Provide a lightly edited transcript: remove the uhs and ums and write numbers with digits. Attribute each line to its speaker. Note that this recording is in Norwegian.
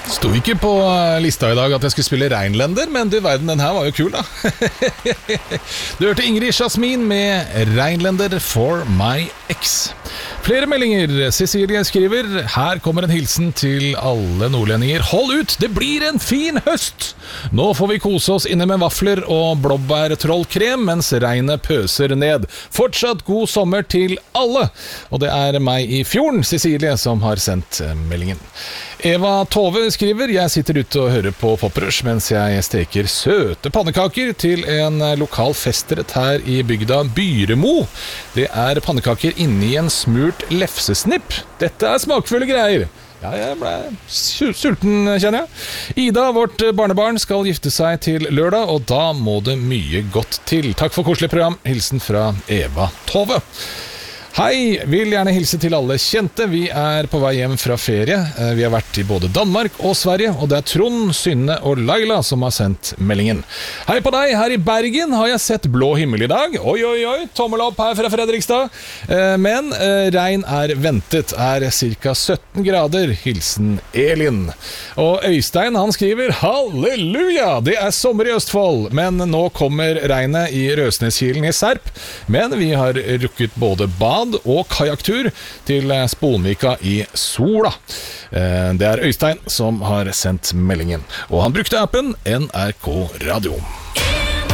Speaker 1: Sto ikke på lista i dag at jeg skulle spille Reinlender, men du verden, den her var jo kul da. Du hørte Ingrid Jasmin med Reinlender for my ex. Flere meldinger. Cecilie skriver: her kommer en hilsen til alle nordlendinger. Hold ut, det blir en fin høst! Nå får vi kose oss inne med vafler og blåbærtrollkrem mens regnet pøser ned. Fortsatt god sommer til alle! Og det er meg i fjorden, Cecilie, som har sendt meldingen. Eva Tove skriver: jeg sitter ute og hører på Poprush mens jeg steker søte pannekaker til en lokal festrett her i bygda Byremo. Det er pannekaker inni en smurt lefsesnipp. Dette er smakfulle greier. Ja, jeg ble sulten, kjenner jeg. Ida, vårt barnebarn, skal gifte seg til lørdag, og da må det mye godt til. Takk for koselig program. Hilsen fra Eva Tove. Hei, vil gjerne hilse til alle kjente. Vi er på vei hjem fra ferie. Vi har vært i både Danmark og Sverige, og det er Trond, Synne og Laila som har sendt meldingen. Hei på deg, her i Bergen har jeg sett blå himmel i dag. Oi, oi, oi, tommel opp her fra Fredrikstad. Men regn er ventet, er cirka 17 grader. Hilsen Elin. Og Øystein, han skriver: halleluja, det er sommer i Østfold, men nå kommer regnet i Røsneskilen i Serp. Men vi har rukket både bad og kajaktur til Sponvika i Sola. Det er Øystein som har sendt meldingen, og han brukte appen NRK Radio.